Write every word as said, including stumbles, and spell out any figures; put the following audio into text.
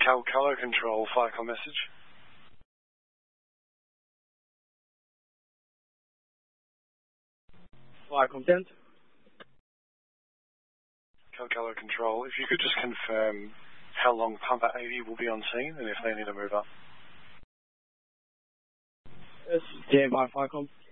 Calcolo Control, Firecom message. Firecom sent. Calcolo Control, if you could just confirm how long Pumper eighty will be on scene and if they need to move up. Yes, stand by Firecom.